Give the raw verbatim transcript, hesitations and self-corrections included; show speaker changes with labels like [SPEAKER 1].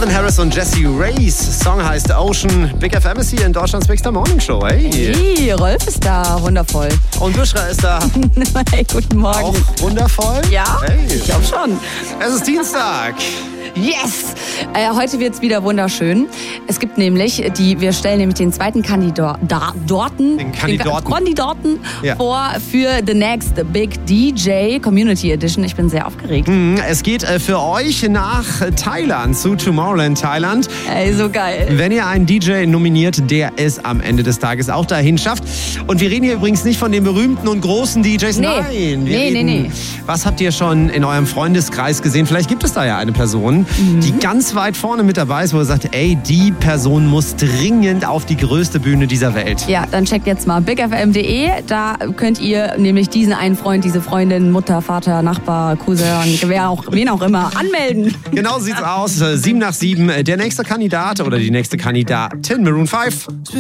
[SPEAKER 1] Calvin Harris und Jessie Reyes. Song heißt Ocean. Big F M ist hier in Deutschlands Big Star Morning Show. Hey.
[SPEAKER 2] Hey, Rolf ist da. Wundervoll.
[SPEAKER 1] Und Bushra ist da.
[SPEAKER 2] Hey, guten Morgen.
[SPEAKER 1] Auch wundervoll?
[SPEAKER 2] Ja,
[SPEAKER 1] Hey.
[SPEAKER 2] ich glaube schon.
[SPEAKER 1] Es ist Dienstag.
[SPEAKER 2] Yes! Äh, heute wird's wieder wunderschön. Es gibt nämlich, die, wir stellen nämlich den zweiten Kandidaten,
[SPEAKER 1] Den Kandidaten.
[SPEAKER 2] Kandidaten
[SPEAKER 1] Ja.
[SPEAKER 2] vor für The Next Big D J Community Edition. Ich bin sehr aufgeregt.
[SPEAKER 1] Es geht äh, für euch nach Thailand, zu Tomorrowland Thailand.
[SPEAKER 2] Ey, so geil.
[SPEAKER 1] Wenn ihr einen D J nominiert, der es am Ende des Tages auch dahin schafft. Und wir reden hier übrigens nicht von den berühmten und großen D Js.
[SPEAKER 2] Nee.
[SPEAKER 1] Nein, wir
[SPEAKER 2] Nee,
[SPEAKER 1] reden,
[SPEAKER 2] nee, nee.
[SPEAKER 1] Was habt ihr schon in eurem Freundeskreis gesehen? Vielleicht gibt es da ja eine Person,
[SPEAKER 2] Mhm.
[SPEAKER 1] die ganz weit vorne mit dabei ist, wo ihr sagt, ey, die Person muss dringend auf die größte Bühne dieser Welt.
[SPEAKER 2] Ja, dann checkt jetzt mal big f m punkt de. Da könnt ihr nämlich diesen einen Freund, diese Freundin, Mutter, Vater, Nachbar, Cousin, wer auch, wen auch immer, anmelden.
[SPEAKER 1] Genau so sieht's aus. Sieben nach sieben. Der nächste Kandidat oder die nächste Kandidatin, Maroon five.